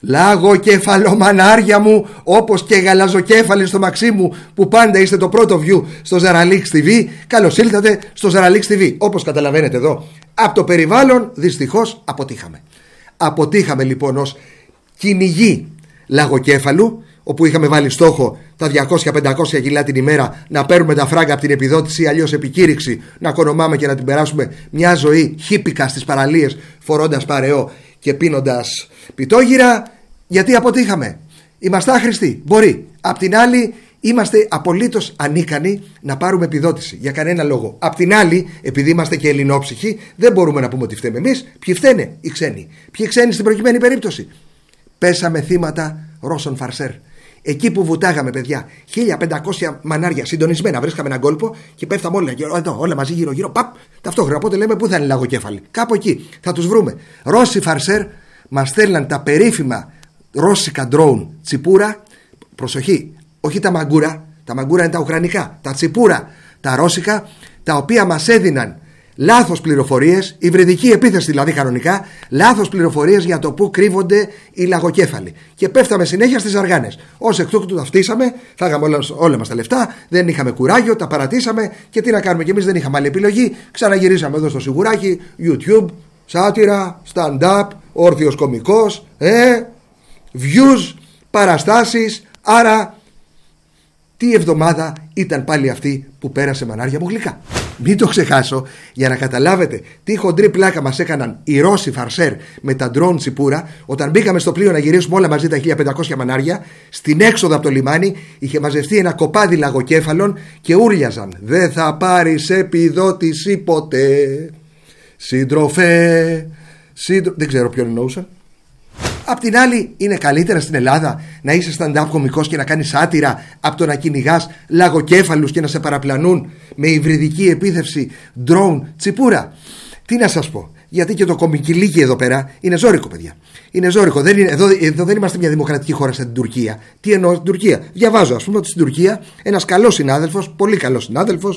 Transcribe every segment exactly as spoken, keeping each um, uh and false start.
Λαγοκεφαλομανάρια μου, όπως και γαλαζοκέφαλοι στο μαξί μου, που πάντα είστε το πρώτο view στο Ζαραλίξ τι βι. Καλώς ήλθατε στο Ζαραλίξ τι βι. Όπως καταλαβαίνετε εδώ, από το περιβάλλον δυστυχώς αποτύχαμε. Αποτύχαμε λοιπόν ως κυνηγοί λαγοκέφαλου, όπου είχαμε βάλει στόχο τα διακόσια με πεντακόσια κιλά την ημέρα να παίρνουμε τα φράγκα από την επιδότηση, αλλιώς επικήρυξη, να κονομάμε και να την περάσουμε μια ζωή χίπικα στις παραλίες, φορώντας παρεό και πίνοντας πιτόγυρα. Γιατί αποτύχαμε? Είμαστε άχρηστοι? Μπορεί. Απ' την άλλη, είμαστε απολύτως ανίκανοι να πάρουμε επιδότηση για κανένα λόγο. Απ' την άλλη, επειδή είμαστε και ελληνόψυχοι, δεν μπορούμε να πούμε ότι φταίμε εμείς. Ποιοι φταίνε? Οι ξένοι. Ποιοι ξένοι στην προκειμένη περίπτωση? Πέσαμε θύματα Ρώσων φαρσέρ. Εκεί που βουτάγαμε, παιδιά, χίλια πεντακόσια μανάρια συντονισμένα, βρίσκαμε έναν κόλπο και πέφταμε όλα, εδώ, όλα μαζί γύρω-γύρω. Παπ! Ταυτόχρονα. Οπότε λέμε, πού θα είναι λαγοκέφαλοι? Κάπου εκεί θα τους βρούμε. Ρώσοι φαρσέρ μας στέλναν τα περίφημα ρώσικα ντρόουν τσιπούρα. Προσοχή, όχι τα μαγκούρα. Τα μαγκούρα είναι τα ουκρανικά. Τα τσιπούρα, τα ρώσικα, τα οποία μας έδιναν λάθος πληροφορίες, υβριδική επίθεση δηλαδή κανονικά, λάθος πληροφορίες για το πού κρύβονται οι λαγοκέφαλοι. Και πέφταμε συνέχεια στις ζαργάνες. Ως εκ τούτου τα φτύσαμε, φάγαμε όλα, όλα μας τα λεφτά, δεν είχαμε κουράγιο, τα παρατήσαμε και τι να κάνουμε κι εμείς, δεν είχαμε άλλη επιλογή. Ξαναγυρίσαμε εδώ στο σιγουράκι, YouTube, σάτυρα, stand-up, όρθιος κωμικός, ε, views, παραστάσεις. Άρα, τι εβδομάδα ήταν πάλι αυτή που πέρασε μανάρια μου γλυκά. Μην το ξεχάσω, για να καταλάβετε τι χοντρή πλάκα μας έκαναν οι Ρώσοι φαρσέρ με τα ντρόουν τσιπούρα. Όταν μπήκαμε στο πλοίο να γυρίσουμε όλα μαζί τα χίλια πεντακόσια μανάρια, στην έξοδο από το λιμάνι είχε μαζευτεί ένα κοπάδι λαγοκέφαλων και ούρλιαζαν. Δεν θα πάρεις επιδότηση ποτέ, σύντροφε, σύντρο... Δεν ξέρω ποιον εννοούσαν. Απ' την άλλη, είναι καλύτερα στην Ελλάδα να είσαι stand-up κωμικός και να κάνεις σάτυρα από το να κυνηγάς λαγοκέφαλους και να σε παραπλανούν με υβριδική επίθεση drone τσιπούρα? Τι να σας πω, γιατί και το κομικιλίκι εδώ πέρα είναι ζώρικο, παιδιά. Είναι ζώρικο. Δεν είναι, εδώ, εδώ δεν είμαστε μια δημοκρατική χώρα σαν την Τουρκία. Τι εννοώ στην Τουρκία? Διαβάζω, ας πούμε, ότι στην Τουρκία ένας καλός συνάδελφος, πολύ καλός συνάδελφος,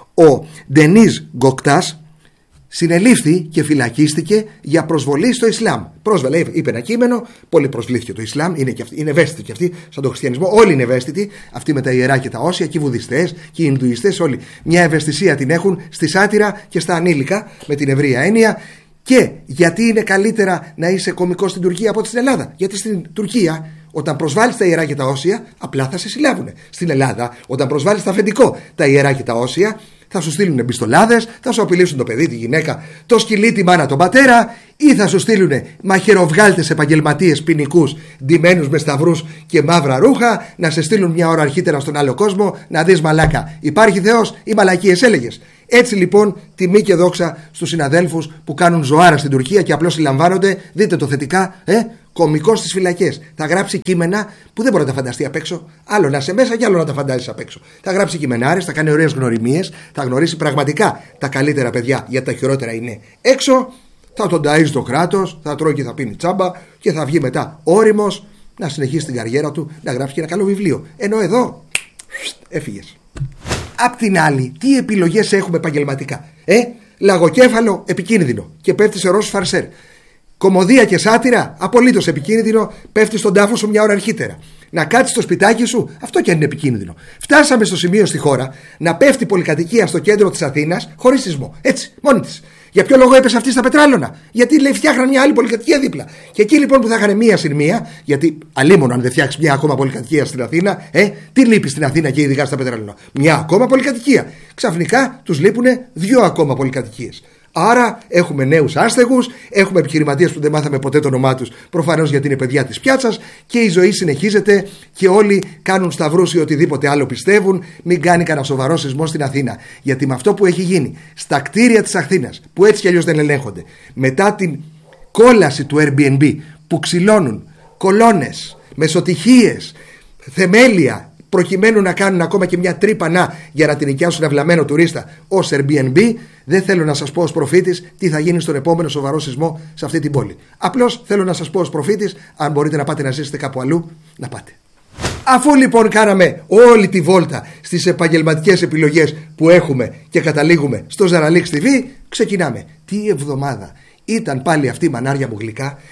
ο Ντενίζ Γκοκτάς, συνελήφθη και φυλακίστηκε για προσβολή στο Ισλάμ. Πρόσβαλε, είπε ένα κείμενο, πολύ προσβλήθηκε το Ισλάμ, είναι, και αυτή, είναι ευαίσθητοι και αυτοί, σαν τον χριστιανισμό. Όλοι είναι ευαίσθητοι, αυτοί με τα ιερά και τα όσια, και οι βουδιστές και οι Ινδουιστές, όλοι. Μια ευαισθησία την έχουν στη σάτυρα και στα ανήλικα, με την ευρεία έννοια. Και γιατί είναι καλύτερα να είσαι κωμικός στην Τουρκία από ότι στην Ελλάδα? Γιατί στην Τουρκία, όταν προσβάλλεις τα ιερά και τα όσια, απλά θα σε συλλάβουν. Στην Ελλάδα, όταν προσβάλλεις τα αφεντικό τα ιερά και τα όσια, θα σου στείλουν εμπιστολάδες, θα σου απειλήσουν το παιδί, τη γυναίκα, το σκυλί, τη μάνα, τον πατέρα, ή θα σου στείλουν μαχαιροβγάλτες επαγγελματίες ποινικούς, ντυμένους με σταυρούς και μαύρα ρούχα, να σε στείλουν μια ώρα αρχίτερα στον άλλο κόσμο, να δεις μαλάκα. Υπάρχει Θεός ή μαλακίες έλεγες? Έτσι λοιπόν, τιμή και δόξα στους συναδέλφους που κάνουν ζωάρα στην Τουρκία και απλώς συλλαμβάνονται. Δείτε το θετικά, ε, κωμικός στις φυλακές. Θα γράψει κείμενα που δεν μπορεί να τα φανταστεί απ' έξω. Άλλο να είσαι μέσα και άλλο να τα φαντάζεις απ' έξω. Θα γράψει κειμενάρες, θα κάνει ωραίες γνωριμίες, θα γνωρίσει πραγματικά τα καλύτερα παιδιά, γιατί τα χειρότερα είναι έξω. Θα τον ταΐζει το κράτος, θα τρώει και θα πίνει τσάμπα και θα βγει μετά όριμος να συνεχίσει την καριέρα του, να γράψει και ένα καλό βιβλίο. Ενώ εδώ έφυγες. Απ' την άλλη, τι επιλογές έχουμε επαγγελματικά? Ε, λαγοκέφαλο, επικίνδυνο και πέφτει σε Ρώσους φαρσέρ. Κωμωδία και σάτυρα, απολύτως επικίνδυνο, πέφτει στον τάφο σου μια ώρα αρχίτερα. Να κάτσεις στο σπιτάκι σου, αυτό και αν είναι επικίνδυνο. Φτάσαμε στο σημείο στη χώρα να πέφτει πολυκατοικία στο κέντρο της Αθήνας χωρίς σεισμό. Έτσι, μόνη της. Για ποιο λόγο έπεσε αυτή στα πετράλωνα? Γιατί λέει φτιάχναν μια άλλη πολυκατοικία δίπλα. Και εκεί λοιπόν που θα είχαν μία συν μία, γιατί αλίμονο αν δεν φτιάξει μια ακόμα πολυκατοικία στην Αθήνα, ε, τι λείπει στην Αθήνα και ειδικά στα πετράλωνα? Μια ακόμα πολυκατοικία. Ξαφνικά τους λείπουν δύο ακόμα πολυκατοικίες. Άρα έχουμε νέους άστεγους, έχουμε επιχειρηματίες που δεν μάθαμε ποτέ το όνομά τους, προφανώς γιατί είναι παιδιά της πιάτσας, και η ζωή συνεχίζεται και όλοι κάνουν σταυρούς ή οτιδήποτε άλλο πιστεύουν. Μην κάνει κανένα σοβαρό σεισμό στην Αθήνα. Γιατί με αυτό που έχει γίνει στα κτίρια της Αθήνας, που έτσι κι αλλιώς δεν ελέγχονται, μετά την κόλαση του Airbnb που ξυλώνουν κολόνες, μεσοτυχίες, θεμέλια, προκειμένου να κάνουν ακόμα και μια τρύπανα για να την νοικιάσουν αυλαμένο τουρίστα ως Airbnb, δεν θέλω να σας πω ως προφήτης τι θα γίνει στον επόμενο σοβαρό σεισμό σε αυτή την πόλη. Απλώς θέλω να σας πω ως προφήτης, αν μπορείτε να πάτε να ζήσετε κάπου αλλού, να πάτε. Αφού λοιπόν κάναμε όλη τη βόλτα στις επαγγελματικές επιλογές που έχουμε και καταλήγουμε στο Ζαραλίξ τι βι, ξεκινάμε. Τι εβδομάδα ήταν πάλι αυτή η μανάρια μου γλυκά?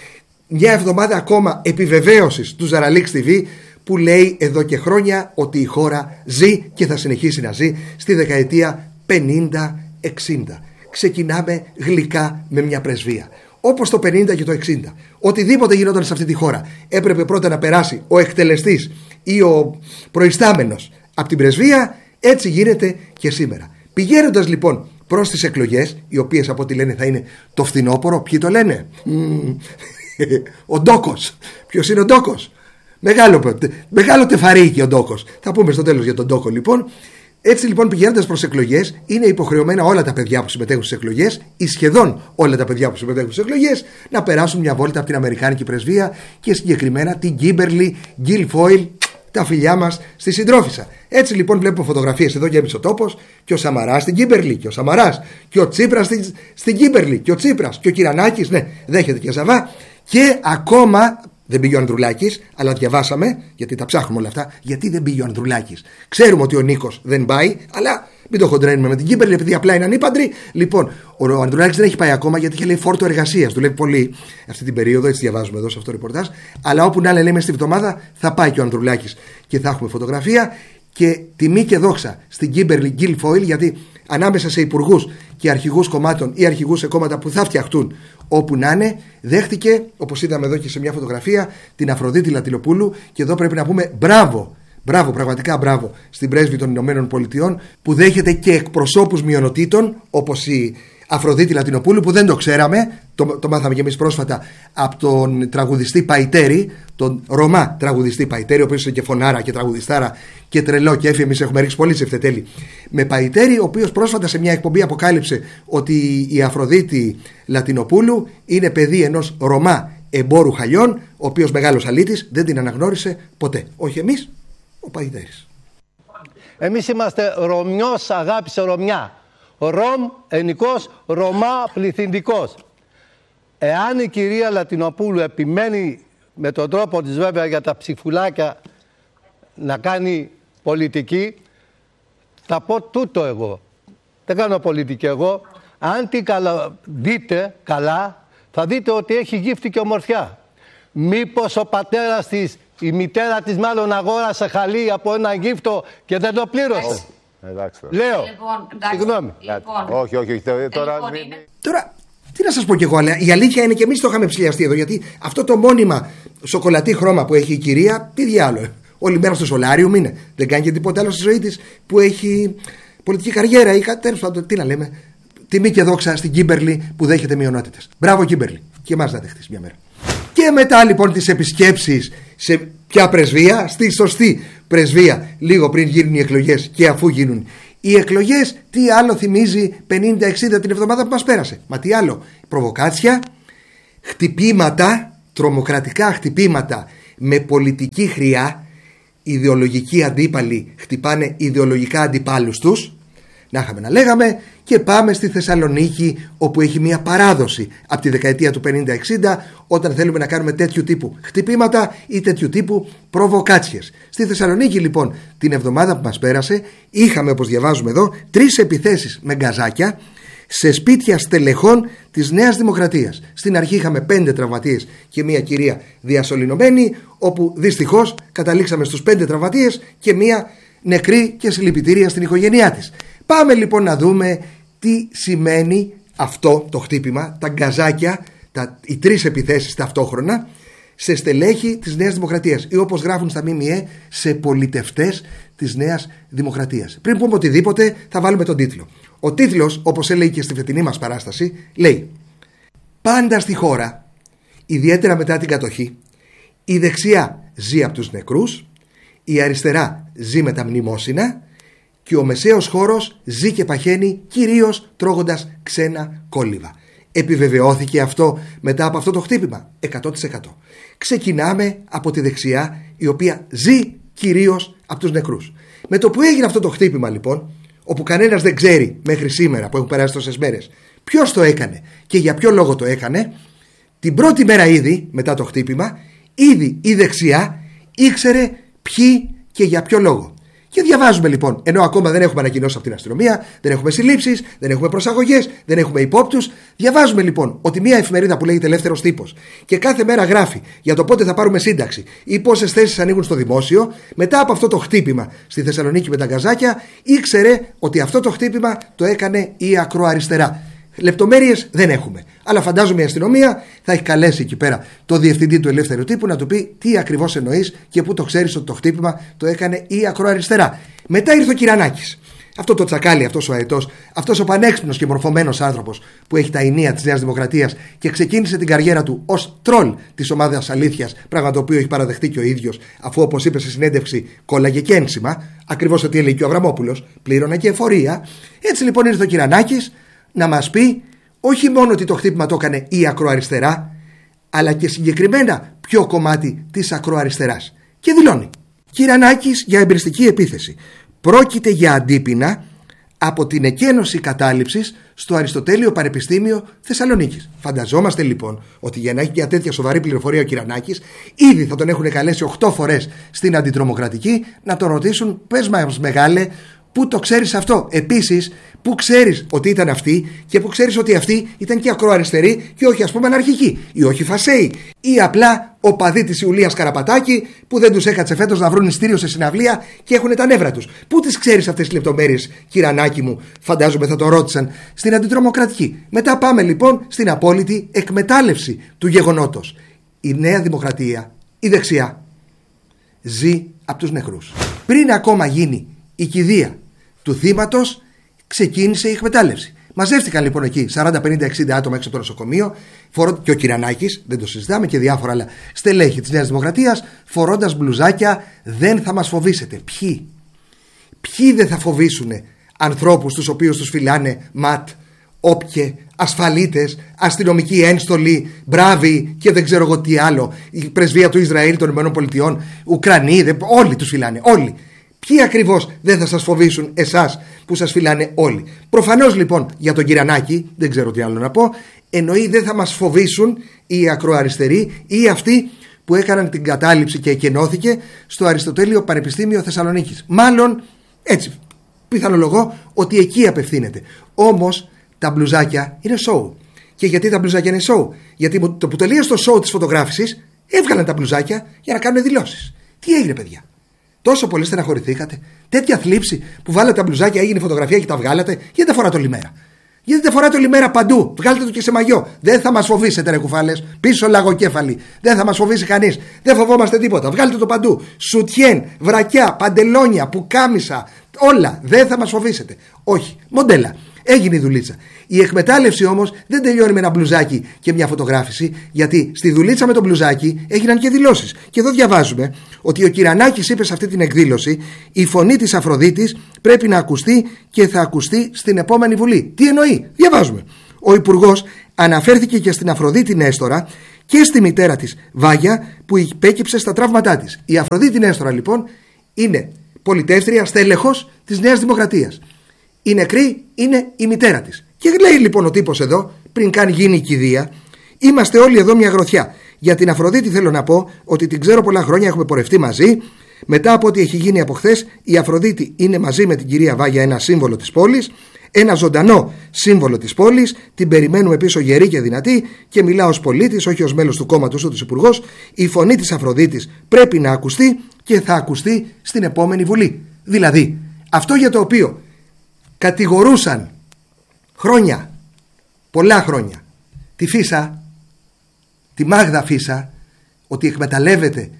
μια εβδομάδα ακόμα επιβεβαίωσης του Ζαραλίξ τι βι, που λέει εδώ και χρόνια ότι η χώρα ζει και θα συνεχίσει να ζει στη δεκαετία πενήντα εξήντα. Ξεκινάμε γλυκά με μια πρεσβεία. Όπως το πενήντα και το εξήντα. Οτιδήποτε γινόταν σε αυτή τη χώρα έπρεπε πρώτα να περάσει ο εκτελεστής ή ο προϊστάμενος από την πρεσβεία. Έτσι γίνεται και σήμερα. Πηγαίνοντας λοιπόν προς τις εκλογές, οι οποίες από ό,τι λένε θα είναι το φθινόπωρο. Ποιοι το λένε? Ο Ντόκος. Ποιος είναι ο Ντόκος? Μεγάλο, μεγάλο τεφαρίκι ο Ντόκος. Θα πούμε στο τέλος για τον Ντόκο λοιπόν. Έτσι λοιπόν, πηγαίνοντας προς εκλογές, είναι υποχρεωμένα όλα τα παιδιά που συμμετέχουν στις εκλογές, ή σχεδόν όλα τα παιδιά που συμμετέχουν στις εκλογές, να περάσουν μια βόλτα από την Αμερικάνικη πρεσβεία και συγκεκριμένα την Κίμπερλι Γκίλφοιλ, τα φιλιά μας στη συντρόφισσα. Έτσι λοιπόν, βλέπουμε φωτογραφίες εδώ γέμισε ο τόπος, και ο Σαμαράς στην Κίμπερλι, και ο Σαμαράς, και ο Τσίπρας στην, στην Κίμπερλι, και ο Τσίπρας, και ο Κυρανάκης, ναι, δέχεται και Ζαβά, και ακόμα. Δεν πήγε ο Ανδρουλάκης, αλλά διαβάσαμε, γιατί τα ψάχνουμε όλα αυτά, γιατί δεν πήγε ο Ανδρουλάκης. Ξέρουμε ότι ο Νίκος δεν πάει, αλλά μην το χοντρένουμε με την Κίμπερλι, επειδή απλά είναι ανήπαντροι. Λοιπόν, ο Ανδρουλάκης δεν έχει πάει ακόμα, γιατί είχε λέει φόρτο εργασίας. Δουλεύει πολύ αυτή την περίοδο, έτσι διαβάζουμε εδώ σε αυτό το ρεπορτάζ. Αλλά όπου να λέμε στη βδομάδα θα πάει και ο Ανδρουλάκης και θα έχουμε φωτογραφία. Και τιμή και δόξα στην Κίμπερλι Γκίλφοιλ, γιατί ανάμεσα σε υπουργούς και αρχηγούς κομμάτων ή αρχηγούς σε κόμματα που θα φτιαχτούν όπου να είναι, δέχτηκε, όπως είδαμε εδώ και σε μια φωτογραφία, την Αφροδίτη Λατινοπούλου. Και εδώ πρέπει να πούμε μπράβο, μπράβο, πραγματικά μπράβο στην πρέσβη των Ηνωμένων Πολιτειών, που δέχεται και εκπροσώπους μειονοτήτων, όπως η Αφροδίτη Λατινοπούλου, που δεν το ξέραμε, το, το μάθαμε και εμείς πρόσφατα από τον τραγουδιστή Παϊτέρη, τον Ρωμά τραγουδιστή Παϊτέρη, ο οποίος είναι και φωνάρα και τραγουδιστάρα και τρελό και έφη. Εμείς έχουμε ρίξει πολύ σε ευτετέλη με Παϊτέρη, ο οποίος πρόσφατα σε μια εκπομπή αποκάλυψε ότι η Αφροδίτη Λατινοπούλου είναι παιδί ενός Ρωμά εμπόρου χαλιών, ο οποίος μεγάλος αλήτης, δεν την αναγνώρισε ποτέ. Όχι εμείς, ο Παϊτέρης. Εμείς είμαστε Ρωμιός, αγάπησε Ρωμιά. Ρωμ, ενικός, Ρωμά, πληθυντικός. Εάν η κυρία Λατινοπούλου επιμένει με τον τρόπο της βέβαια για τα ψηφουλάκια να κάνει πολιτική, θα πω τούτο εγώ. Δεν κάνω πολιτική εγώ. Αν την καλα... δείτε καλά, θα δείτε ότι έχει γύφτη και ομορφιά. Μήπως ο πατέρας της, η μητέρα της μάλλον αγόρασε χαλί από ένα γύφτο και δεν το πλήρωσε. Εντάξει, Λέω, λοιπόν, εντάξει, συγγνώμη. Λοιπόν, όχι, όχι, όχι. Τώρα, λοιπόν, είναι... τώρα, τι να σας πω κι εγώ, αλλά η αλήθεια είναι και εμείς το είχαμε ψηλιαστεί εδώ, γιατί αυτό το μόνιμα σοκολατί χρώμα που έχει η κυρία, τι διάλογο. Όλη μέρα στο σολάριουμ είναι. Δεν κάνει και τίποτα άλλο στη ζωή της που έχει πολιτική καριέρα ή κάτι τέλος. Τι να λέμε. Τιμή και δόξα στην Κίμπερλι που δέχεται μειονότητες. Μπράβο, Κίμπερλι. Και εμάς να δεχτείς μια μέρα. Και μετά λοιπόν τις επισκέψεις σε ποια πρεσβεία? Στη σωστή πρεσβεία, λίγο πριν γίνουν οι εκλογές και αφού γίνουν οι εκλογές. Τι άλλο θυμίζει πενήντα εξήντα την εβδομάδα που μας πέρασε? Μα τι άλλο? Προβοκάτσια, χτυπήματα, τρομοκρατικά χτυπήματα με πολιτική χρειά. Ιδεολογικοί αντίπαλοι χτυπάνε ιδεολογικά αντιπάλους τους. Να είχαμε να λέγαμε. Και πάμε στη Θεσσαλονίκη, όπου έχει μια παράδοση από τη δεκαετία του πενήντα εξήντα, όταν θέλουμε να κάνουμε τέτοιου τύπου χτυπήματα ή τέτοιου τύπου προβοκάτσιες. Στη Θεσσαλονίκη λοιπόν την εβδομάδα που μας πέρασε είχαμε, όπως διαβάζουμε εδώ, τρεις επιθέσεις με γκαζάκια σε σπίτια στελεχών της Νέας Δημοκρατίας. Στην αρχή είχαμε πέντε τραυματίες και μια κυρία διασωληνωμένη, όπου δυστυχώς καταλήξαμε στους πέντε τραυματίες και μια νεκρή και συλληπιτήρια στην οικογένειά της. Πάμε λοιπόν να δούμε τι σημαίνει αυτό το χτύπημα, τα γκαζάκια, τα, οι τρεις επιθέσεις ταυτόχρονα σε στελέχη της Νέας Δημοκρατίας ή, όπως γράφουν στα ΜΜΕ, σε πολιτευτές της Νέας Δημοκρατίας. Πριν πούμε οτιδήποτε θα βάλουμε τον τίτλο. Ο τίτλος, όπως έλεγε και στη φετινή μας παράσταση, λέει: πάντα στη χώρα, ιδιαίτερα μετά την κατοχή, η δεξιά ζει από τους νεκρούς, η αριστερά ζει με τα μνημόσυνα και ο μεσαίος χώρος ζει και παχαίνει κυρίως τρώγοντας ξένα κόλληβα. Επιβεβαιώθηκε αυτό μετά από αυτό το χτύπημα? εκατό τοις εκατό. Ξεκινάμε από τη δεξιά, η οποία ζει κυρίως από τους νεκρούς. Με το που έγινε αυτό το χτύπημα λοιπόν, όπου κανένας δεν ξέρει μέχρι σήμερα που έχουν περάσει τόσες μέρες ποιος το έκανε και για ποιο λόγο το έκανε, την πρώτη μέρα ήδη μετά το χτύπημα, ήδη η δεξιά ήξερε ποιοι και για ποιο λόγο. Και διαβάζουμε λοιπόν, ενώ ακόμα δεν έχουμε ανακοινώσει από την αστυνομία, δεν έχουμε συλλήψεις, δεν έχουμε προσαγωγές, δεν έχουμε υπόπτους. Διαβάζουμε λοιπόν ότι μια εφημερίδα που λέγεται Ελεύθερος Τύπος και κάθε μέρα γράφει για το πότε θα πάρουμε σύνταξη ή πόσες θέσεις ανοίγουν στο δημόσιο, μετά από αυτό το χτύπημα στη Θεσσαλονίκη με τα γκαζάκια, ήξερε ότι αυτό το χτύπημα το έκανε η ακροαριστερά. Λεπτομέρειες δεν έχουμε. Αλλά φαντάζομαι η αστυνομία θα έχει καλέσει εκεί πέρα το διευθυντή του Ελεύθερου Τύπου να του πει τι ακριβώς εννοείς και πού το ξέρεις ότι το χτύπημα το έκανε η ακροαριστερά. Μετά ήρθε ο Κυρανάκης. Αυτό το τσακάλι, αυτός ο αετός, αυτός ο πανέξυπνος και μορφωμένος άνθρωπος που έχει τα ηνία της Νέας Δημοκρατίας και ξεκίνησε την καριέρα του ως τρολ της ομάδας αλήθειας, πράγμα το οποίο έχει παραδεχτεί και ο ίδιος, αφού όπως είπε σε συνέντευξη κόλλαγε και ένσημα, ακριβώς ότι έλεγε και ο Αβραμόπουλος, πλήρωνα και εφορία. Έτσι λοιπόν ήρθε ο Κυρανάκης να μας πει όχι μόνο ότι το χτύπημα το έκανε η ακροαριστερά, αλλά και συγκεκριμένα ποιο κομμάτι της ακροαριστεράς. Και δηλώνει: Κυρανάκης για εμπριστική επίθεση. Πρόκειται για αντίπεινα από την εκένωση κατάληψης στο Αριστοτέλειο Πανεπιστήμιο Θεσσαλονίκης. Φανταζόμαστε λοιπόν ότι για να έχει μια τέτοια σοβαρή πληροφορία ο Κυρανάκης, ήδη θα τον έχουν καλέσει οκτώ φορές στην αντιτρομοκρατική να τον ρωτήσουν, πες μας μεγάλε, πού το ξέρεις αυτό? Επίσης, πού ξέρεις ότι ήταν αυτοί και πού ξέρεις ότι αυτοί ήταν και ακροαριστεροί και όχι ας πούμε αναρχικοί ή όχι φασέοι ή απλά οπαδοί της Ιουλίας Καραπατάκη που δεν τους έκατσε φέτος να βρουν ειστήριο σε συναυλία και έχουν τα νεύρα τους. Πού τις ξέρεις αυτές τις λεπτομέρειες, Κυρανάκη μου? Φαντάζομαι θα το ρώτησαν στην αντιτρομοκρατική. Μετά πάμε λοιπόν στην απόλυτη εκμετάλλευση του γεγονότος. Η Νέα Δημοκρατία, η δεξιά, ζει από τους νεκρούς. Πριν ακόμα γίνει η κηδεία του θύματος, ξεκίνησε η εκμετάλλευση. Μαζεύτηκαν λοιπόν εκεί σαράντα, πενήντα, εξήντα άτομα έξω από το νοσοκομείο, φορώ... και ο Κυρανάκης, δεν το συζητάμε, και διάφορα άλλα στελέχη της Νέας Δημοκρατίας, φορώντας μπλουζάκια «Δεν θα μας φοβήσετε». Ποιοι? Ποιοι δεν θα φοβήσουν ανθρώπους τους οποίους τους φυλάνε ματ, όποιε, ασφαλίτες, αστυνομικοί ένστολοι, μπράβοι και δεν ξέρω εγώ τι άλλο, η πρεσβεία του Ισραήλ, των ΗΠΑ, Ουκρανοί, δε... όλοι τους φυλάνε, όλοι. Ποιοι ακριβώς δεν θα σας φοβήσουν εσάς που σας φυλάνε όλοι? Προφανώς λοιπόν για τον Κυρανάκη, δεν ξέρω τι άλλο να πω, εννοεί δεν θα μας φοβήσουν οι ακροαριστεροί ή αυτοί που έκαναν την κατάληψη και εκενώθηκε στο Αριστοτέλειο Πανεπιστήμιο Θεσσαλονίκης. Μάλλον έτσι πιθανολογώ ότι εκεί απευθύνεται. Όμως τα μπλουζάκια είναι show. Και γιατί τα μπλουζάκια είναι show? Γιατί το που τελείωσε το show της φωτογράφησης έβγαλαν τα μπλουζάκια για να κάνουν δηλώσεις. Τι έγινε παιδιά? Τόσο πολύ στεναχωρηθήκατε? Τέτοια θλίψη που βάλατε τα μπλουζάκια, έγινε φωτογραφία και τα βγάλατε? Γιατί δεν φοράτε όλη μέρα? Γιατί δεν φοράτε όλη μέρα παντού? Βγάλτε το και σε μαγιό. Δεν θα μας φοβήσετε, ρε κουφάλες. Πίσω λαγοκέφαλοι. Δεν θα μας φοβήσει κανείς. Δεν φοβόμαστε τίποτα. Βγάλτε το παντού. Σουτιέν, βρακιά, παντελόνια, πουκάμισα. Όλα. Δεν θα μας φοβήσετε. Όχι. Μοντέλα. Έγινε η δουλίτσα. Η εκμετάλλευση όμως δεν τελειώνει με ένα μπλουζάκι και μια φωτογράφηση, γιατί στη δουλίτσα με το μπλουζάκι έγιναν και δηλώσεις. Και εδώ διαβάζουμε ότι ο Κυρανάκης είπε σε αυτή την εκδήλωση: η φωνή της Αφροδίτης πρέπει να ακουστεί και θα ακουστεί στην επόμενη Βουλή. Τι εννοεί? Διαβάζουμε. Ο Υπουργός αναφέρθηκε και στην Αφροδίτη Νέστορα και στη μητέρα της Βάγια που υπέκυψε στα τραύματά της. Η Αφροδίτη Νέστορα λοιπόν είναι πολιτεύτρια, στέλεχος της Νέας Δημοκρατίας. Η νεκρή είναι η μητέρα της. Και λέει λοιπόν ο τύπος εδώ, πριν καν γίνει η κηδεία: είμαστε όλοι εδώ μια γροθιά. Για την Αφροδίτη θέλω να πω ότι την ξέρω πολλά χρόνια, έχουμε πορευτεί μαζί. Μετά από ό,τι έχει γίνει από χθες, η Αφροδίτη είναι μαζί με την κυρία Βάγια ένα σύμβολο της πόλης, ένα ζωντανό σύμβολο της πόλης. Την περιμένουμε πίσω γερή και δυνατή και μιλάω ως πολίτης, όχι ως μέλος του κόμματος του υπουργός. Η φωνή της Αφροδίτης πρέπει να ακουστεί και θα ακουστεί στην επόμενη Βουλή. Δηλαδή, αυτό για το οποίο κατηγορούσαν χρόνια, πολλά χρόνια, τη Φίσα, τη Μάγδα Φίσα, ότι εκμεταλλεύεται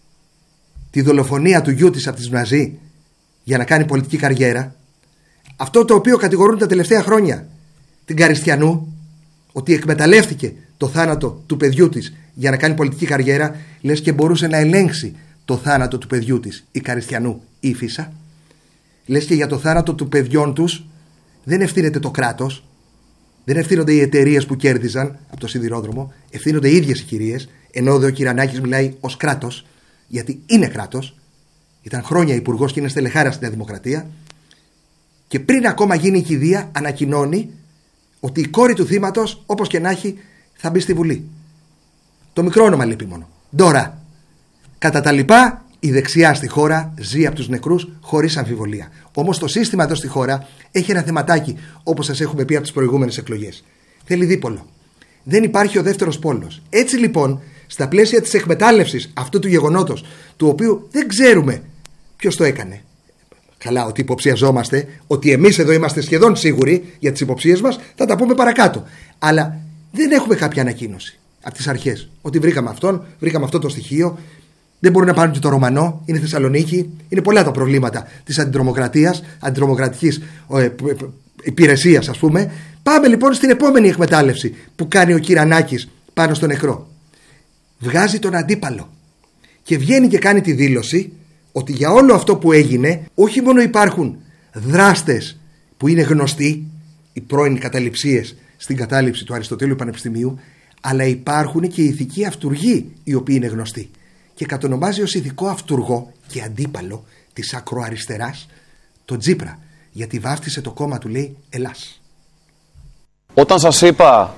τη δολοφονία του γιού της από τις Ναζί για να κάνει πολιτική καριέρα, αυτό το οποίο κατηγορούν τα τελευταία χρόνια την Καριστιανού, ότι εκμεταλλεύτηκε το θάνατο του παιδιού της για να κάνει πολιτική καριέρα, λες και μπορούσε να ελέγξει το θάνατο του παιδιού της η Καριστιανού ή η Φίσα. Λες και για το θάνατο του παιδιών τους δεν ευθύνεται το κράτος, δεν ευθύνονται οι εταιρείες που κέρδιζαν από το σιδηρόδρομο, ευθύνονται οι ίδιες οι κυρίες, ενώ ο Κυρανάκης μιλάει ως κράτος, γιατί είναι κράτος, ήταν χρόνια υπουργός και είναι στελεχάρα στην Νέα Δημοκρατία, και πριν ακόμα γίνει η κηδεία ανακοινώνει ότι η κόρη του θύματος, όπως και να έχει, θα μπει στη Βουλή. Το μικρό όνομα λείπει μόνο. Ντόρα. Κατά τα λοιπά, Η δεξιά στη χώρα ζει από τους νεκρούς χωρίς αμφιβολία. Όμως το σύστημα εδώ στη χώρα έχει ένα θεματάκι, όπως σας έχουμε πει από τις προηγούμενες εκλογές. Θέλει δίπολο. Δεν υπάρχει ο δεύτερος πόλος. Έτσι λοιπόν, στα πλαίσια της εκμετάλλευσης αυτού του γεγονότος, του οποίου δεν ξέρουμε ποιος το έκανε. Καλά, ότι υποψιαζόμαστε, ότι εμείς εδώ είμαστε σχεδόν σίγουροι για τις υποψίες μας, θα τα πούμε παρακάτω. Αλλά δεν έχουμε κάποια ανακοίνωση από τις αρχές. Ότι βρήκαμε αυτόν, βρήκαμε αυτό το στοιχείο. Δεν μπορούν να πάρουν και το Ρωμανό, είναι Θεσσαλονίκη. Είναι πολλά τα προβλήματα της αντιτρομοκρατίας, αντιτρομοκρατικής ε, υπηρεσίας, ας πούμε. Πάμε λοιπόν στην επόμενη εκμετάλλευση που κάνει ο Κυρανάκης πάνω στο νεκρό. Βγάζει τον αντίπαλο και βγαίνει και κάνει τη δήλωση ότι για όλο αυτό που έγινε, όχι μόνο υπάρχουν δράστες που είναι γνωστοί, οι πρώην καταληψίες στην κατάληψη του Αριστοτέλειου Πανεπιστημίου, αλλά υπάρχουν και ηθικοί αυτουργοί οι οποίοι είναι γνωστοί. Και κατονομάζει ως ηθικό αυτουργό και αντίπαλο της ακροαριστεράς τον Τσίπρα, γιατί βάφτισε το κόμμα του, λέει, Ελλάς. Όταν σας είπα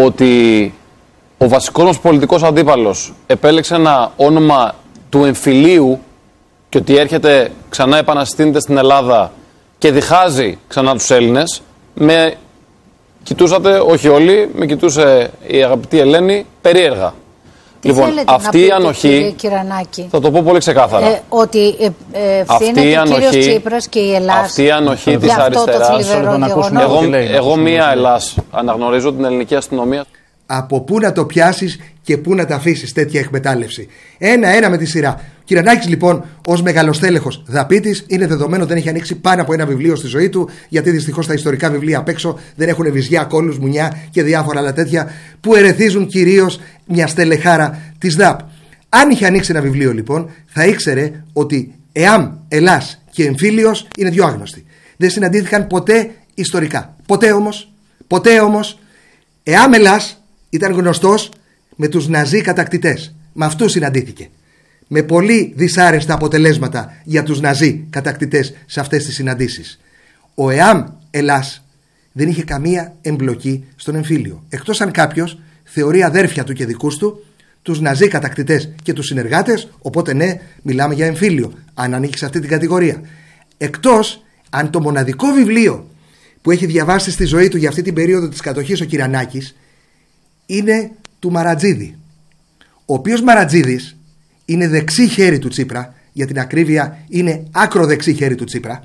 ότι ο βασικός μας πολιτικός αντίπαλος επέλεξε ένα όνομα του εμφυλίου και ότι έρχεται ξανά επαναστήνεται στην Ελλάδα και διχάζει ξανά τους Έλληνες, με κοιτούσατε, όχι όλοι, με κοιτούσε η αγαπητή Ελένη περίεργα. Τι λοιπόν, αυτή η ανοχή, θα το πω πολύ ξεκάθαρα, ε, ότι ε, ε, ευθύνεται ο κύριος Τσίπρας και η Ελλάς αυτή η ανοχή της αριστεράς. Εγώ, εγώ μία Ελλάς αναγνωρίζω την ελληνική αστυνομία. Από πού να το πιάσεις και πού να τα αφήσεις τέτοια εκμετάλλευση. Ένα-ένα με τη σειρά. Κυρανάκης λοιπόν, ως μεγαλοστέλεχος δαπίτης, είναι δεδομένο δεν έχει ανοίξει πάνω από ένα βιβλίο στη ζωή του, γιατί δυστυχώς τα ιστορικά βιβλία απ' έξω δεν έχουν βυζιά, κόλλους, μουνιά και διάφορα άλλα τέτοια που ερεθίζουν κυρίως μια στελεχάρα της ΔΑΠ. Αν είχε ανοίξει ένα βιβλίο λοιπόν, θα ήξερε ότι ΕΑΜ, Ελλάς και εμφύλιος είναι δυο άγνωστοι. Δεν συναντήθηκαν ποτέ ιστορικά. Ποτέ όμως, ποτέ όμως, ΕΑΜ Ελλάς ήταν γνωστός με τους ναζί κατακτητές. Με αυτούς συναντήθηκε. Με πολύ δυσάρεστα αποτελέσματα για τους ναζί κατακτητές σε αυτές τις συναντήσεις. Ο ΕΑΜ Ελλάς δεν είχε καμία εμπλοκή στον εμφύλιο. Εκτός αν κάποιος θεωρεί αδέρφια του και δικούς του τους ναζί κατακτητές και τους συνεργάτες, οπότε ναι, μιλάμε για εμφύλιο, αν ανήκει σε αυτή την κατηγορία. Εκτός αν το μοναδικό βιβλίο που έχει διαβάσει στη ζωή του για αυτή την περίοδο της κατοχής ο Κυρανάκης είναι του Μαρατζίδη, ο οποίος Μαρατζίδης είναι δεξί χέρι του Τσίπρα, για την ακρίβεια είναι άκρο δεξί χέρι του Τσίπρα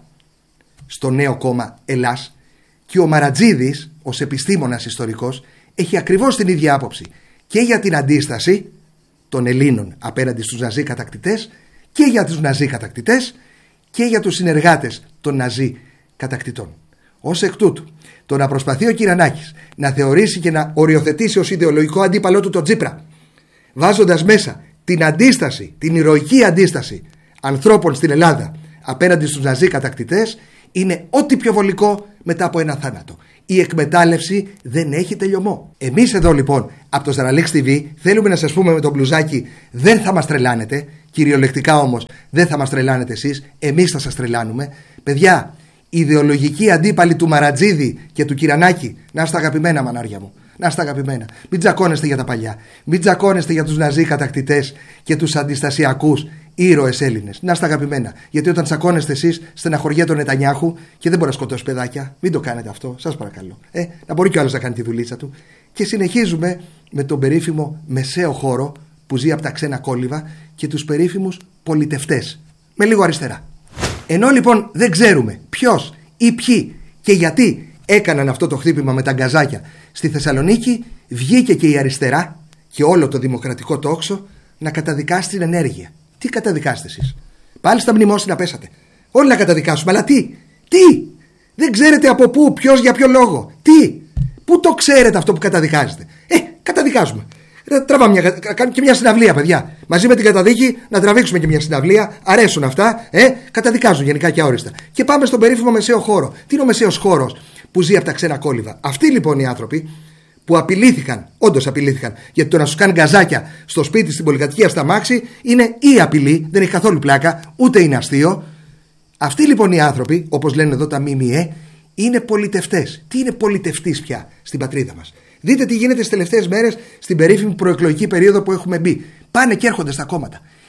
στο νέο κόμμα Ελλάς, και ο Μαρατζίδης ως επιστήμονας ιστορικός έχει ακριβώς την ίδια άποψη και για την αντίσταση των Ελλήνων απέναντι στους ναζί κατακτητές και για τους ναζί κατακτητές και για τους συνεργάτες των ναζί κατακτητών. Ως εκ τούτου, το να προσπαθεί ο Κυρανάκης να θεωρήσει και να οριοθετήσει ως ιδεολογικό αντίπαλό του τον Τσίπρα, βάζοντας μέσα την αντίσταση, την ηρωική αντίσταση ανθρώπων στην Ελλάδα απέναντι στους ναζί κατακτητές, είναι ό,τι πιο βολικό μετά από ένα θάνατο. Η εκμετάλλευση δεν έχει τελειωμό. Εμείς εδώ λοιπόν από το Ζαραλίξ τι βι θέλουμε να σας πούμε με το μπλουζάκι, δεν θα μας τρελάνετε, κυριολεκτικά όμως δεν θα μας τρελάνετε εσείς, εμείς θα σας τρελάνουμε. Παιδιά, ιδεολογικοί αντίπαλοι του Μαρατζίδη και του Κυρανάκη, να είστε αγαπημένα μανάρια μου, να είστε αγαπημένα. Μην τζακώνεστε για τα παλιά, μην τζακώνεστε για τους ναζί κατακτητές και τους αντιστασιακούς ήρωες Έλληνες. Να είστε αγαπημένα. Γιατί όταν τσακώνεστε εσείς, στεναχωριέται τον Νετανιάχου και δεν μπορεί να σκοτώσει παιδάκια. Μην το κάνετε αυτό, σας παρακαλώ. Ε, να μπορεί κι ο άλλος να κάνει τη δουλίτσα του. Και συνεχίζουμε με τον περίφημο μεσαίο χώρο που ζει από τα ξένα κόλληβα και τους περίφημους πολιτευτές. Με λίγο αριστερά. Ενώ λοιπόν δεν ξέρουμε ποιος ή ποιοι και γιατί έκαναν αυτό το χτύπημα με τα γκαζάκια στη Θεσσαλονίκη, βγήκε και η αριστερά και όλο το δημοκρατικό τόξο να καταδικάσει την ενέργεια. Τι καταδικάστε εσείς? Πάλι στα μνημόσυνα πέσατε. Όλοι να καταδικάσουμε, αλλά τι, τι, δεν ξέρετε από πού, ποιος, για ποιο λόγο, τι, πού το ξέρετε αυτό που καταδικάζετε? Ε, καταδικάζουμε. Τραβάμε μια, κάνουμε και μια συναυλία, παιδιά. Μαζί με την καταδίκη να τραβήξουμε και μια συναυλία. Αρέσουν αυτά. Ε, καταδικάζουν γενικά και αόριστα. Και πάμε στον περίφημο μεσαίο χώρο. Τι είναι ο μεσαίος χώρος που ζει από τα ξένα κόλληβα? Αυτοί λοιπόν οι άνθρωποι που απειλήθηκαν, όντως απειλήθηκαν, γιατί το να σου κάνει γκαζάκια στο σπίτι, στην πολυκατοικία, στα μάξι, είναι η απειλή, δεν έχει καθόλου πλάκα, ούτε είναι αστείο. Αυτοί λοιπόν οι άνθρωποι, όπως λένε εδώ τα ΜΜΕ, είναι πολιτευτές. Τι είναι πολιτευτής πια στην πατρίδα μας? Δείτε τι γίνεται στις τελευταίες μέρες στην περίφημη προεκλογική περίοδο που έχουμε μπει. Πάνε και έρχονται στα κόμματα.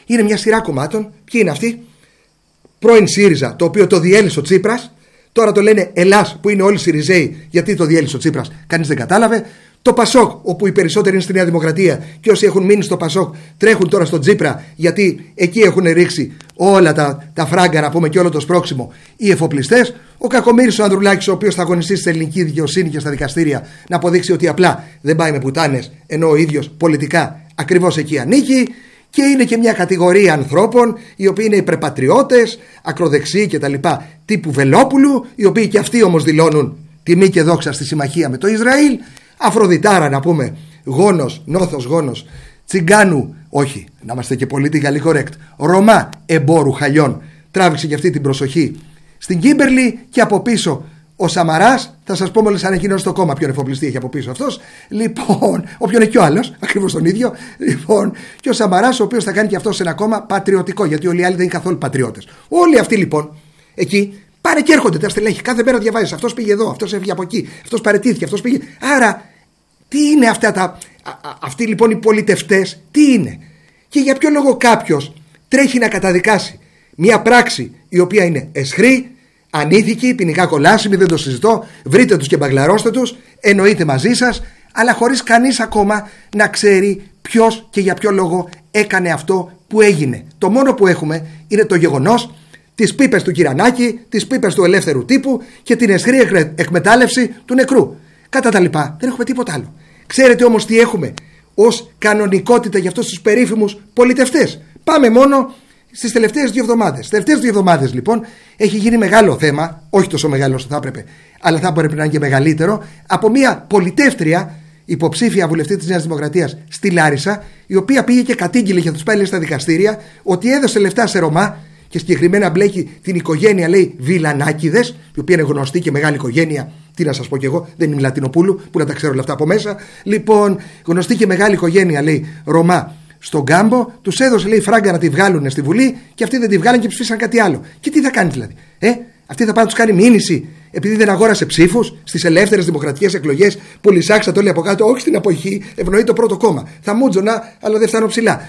Είναι μια σειρά κομμάτων. Ποιοι είναι αυτοί? Πρώην ΣΥΡΙΖΑ, το οποίο το διέλυσε ο Τσίπρας. Τώρα το λένε Ελλάς, που είναι όλοι ΣΥΡΙΖΕΙ, γιατί το διέλυσε ο Τσίπρας. Κανείς δεν κατάλαβε. Το ΠΑΣΟΚ, όπου οι περισσότεροι είναι στη Νέα Δημοκρατία και όσοι έχουν μείνει στο ΠΑΣΟΚ τρέχουν τώρα στο Τσίπρα, γιατί εκεί έχουν ρίξει όλα τα, τα φράγκα, να πούμε, και όλο το σπρόξιμο οι εφοπλιστές. Ο Κακομοίρης ο Ανδρουλάκης, ο οποίος θα αγωνιστεί στην ελληνική δικαιοσύνη και στα δικαστήρια να αποδείξει ότι απλά δεν πάει με πουτάνες, ενώ ο ίδιος πολιτικά ακριβώς εκεί ανήκει. Και είναι και μια κατηγορία ανθρώπων οι οποίοι είναι υπερπατριώτες, ακροδεξιοί κτλ. Τύπου Βελόπουλου, οι οποίοι και αυτοί όμως δηλώνουν τιμή και δόξα στη συμμαχία με το Ισραήλ. Αφροδιτάρα, να πούμε, γόνος, νόθος γόνος, τσιγκάνου, όχι, να είμαστε και πολιτικά correct, Ρωμά εμπόρου χαλιών, τράβηξε και αυτή την προσοχή στην Κίμπερλι. Και από πίσω ο Σαμαράς, θα σας πω μόλις ανακοινώσει το κόμμα ποιον εφοπλιστή έχει από πίσω αυτός. Λοιπόν, όποιον είναι κι ο άλλος, ακριβώς τον ίδιο. Λοιπόν, και ο Σαμαράς, ο οποίος θα κάνει και αυτό σε ένα κόμμα πατριωτικό, γιατί όλοι οι άλλοι δεν είναι καθόλου πατριώτες. Όλοι αυτοί λοιπόν εκεί πάνε και έρχονται τα στελέχη. Κάθε μέρα διαβάζεις. Αυτός πήγε εδώ, αυτός έφυγε από εκεί, αυτός παραιτήθηκε, αυτός πήγε. Άρα, τι είναι αυτά τα. Α, α, αυτοί λοιπόν οι πολιτευτές, τι είναι? Και για ποιο λόγο κάποιος τρέχει να καταδικάσει μια πράξη η οποία είναι αισχρή, ανήθικη, ποινικά κολάσιμη, δεν το συζητώ. Βρείτε τους και μπαγκλαρώστε τους, εννοείται μαζί σας, αλλά χωρίς κανείς ακόμα να ξέρει ποιος και για ποιο λόγο έκανε αυτό που έγινε. Το μόνο που έχουμε είναι το γεγονός, τις πίπες του Κυρανάκη, τις πίπες του ελεύθερου τύπου και την αισχρή εκμετάλλευση του νεκρού. Κατά τα λοιπά, δεν έχουμε τίποτα άλλο. Ξέρετε όμως τι έχουμε ως κανονικότητα για αυτούς τους περίφημους πολιτευτές? Πάμε μόνο στις τελευταίες δύο εβδομάδες. Στις τελευταίες δύο εβδομάδες λοιπόν έχει γίνει μεγάλο θέμα, όχι τόσο μεγάλο όσο θα έπρεπε, αλλά θα έπρεπε να είναι και μεγαλύτερο, από μια πολιτεύτρια υποψήφια βουλευτή της Νέας Δημοκρατίας στη Λάρισα, η οποία πήγε και κατήγγειλε για τους πάλι στα δικαστήρια ότι έδωσε λεφτά σε Ρωμά και συγκεκριμένα μπλέκει την οικογένεια, λέει, Βιλανάκηδες, η οποία είναι γνωστή και μεγάλη οικογένεια. Τι να σας πω κι εγώ, δεν είμαι Λατινοπούλου, που να τα ξέρω όλα αυτά από μέσα. Λοιπόν, γνωστή και μεγάλη οικογένεια, λέει, Ρωμά στον Κάμπο, τους έδωσε, λέει, φράγκα να τη βγάλουν στη Βουλή και αυτοί δεν τη βγάλαν και ψήφισαν κάτι άλλο. Και τι θα κάνει δηλαδή? Ε, αυτή θα πάει να τους κάνει μήνυση επειδή δεν αγόρασε ψήφους στις ελεύθερες δημοκρατικές εκλογές που λυσάξατε όλοι από κάτω? Όχι στην αποχή, ευνοεί το πρώτο κόμμα. Θα μούτζωνα, αλλά δεν φτάνω ψηλά.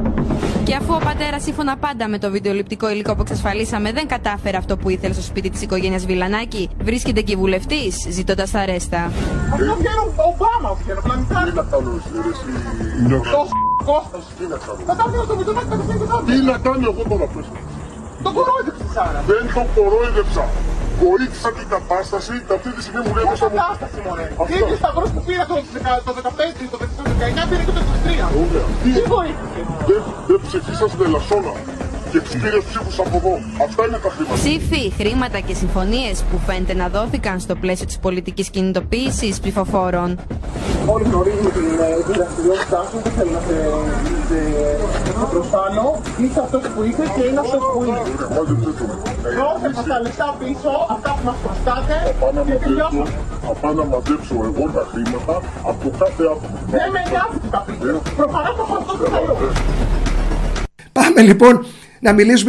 Και αφού ο πατέρας, σύμφωνα πάντα με το βιντεοληπτικό υλικό που εξασφαλίσαμε, δεν κατάφερε αυτό που ήθελε στο σπίτι της οικογένειας Βιλανάκη, βρίσκεται και βουλευτής ζητώντας τα ρέστα. Αυτό βγαίνει ο Ομπάμα, βγαίνει ο πλανητάρι. Τι να κάνω εσύ, το Κώστας. Τι να κάνω. Θα τα βγαίνω στο βιντεολάκι και θα το βγαίνω. Τι να κάνω εγώ τώρα πες. Το κορόιδεψες άρα. Δεν το κορόιδεψα. Βοήθησα την κατάσταση και αυτή τη στιγμή μου λέει μέσα μου. Ποια κατάσταση μωρέ? Τι είναι σταυρός που πήρα το δεκαπέντε, το δεκαεννιά, πήρε και το είκοσι τρία. Τι βοήθησε? Δεν ψηφίσα στην Ελασσόνα και πήρε ψήφους από εδώ. Αυτά είναι τα χρήματα. Ψήφοι, χρήματα και συμφωνίες που φαίνεται να δόθηκαν στο πλαίσιο της πολιτικής κινητοποίησης ψηφοφόρων. Όλοι γνωρίζουμε την δραστηριότητά σου, δεν θέλω να σε προστάνω. Είσαι αυτός που είσαι και είναι αυτός που είναι. Δώστε μας τα λεφτά πίσω, αυτά που μας προστάτε και τελειώσουμε. Θα πάω να μαζέψω εγώ τα χρήματα από το κάθε άτομο. Δεν με νοιάζει που τα πείτε. Προφανώς το χωριστό του θέλω. Πάμε λοιπόν να μιλήσουμε